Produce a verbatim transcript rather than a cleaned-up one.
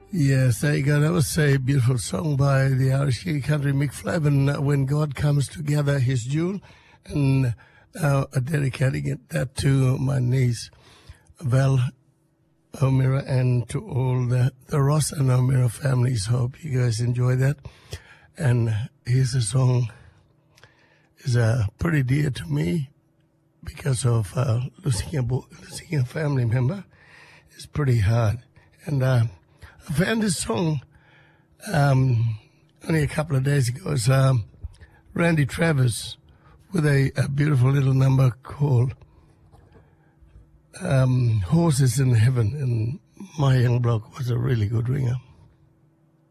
Yes, there you go. That was a beautiful song by the Irish country Mick Flavin, uh, When God Comes Together, his Jewel, and uh, dedicating it, that to my niece, Val O'Meara, and to all the, the Ross and O'Meara families. Hope you guys enjoy that. And here's a song is uh, pretty dear to me because of uh, losing, a, losing a family member. It's pretty hard. And uh, I found this song um, only a couple of days ago. It's um, Randy Travis with a, a beautiful little number called um, Horses in Heaven. And my young bloke was a really good ringer.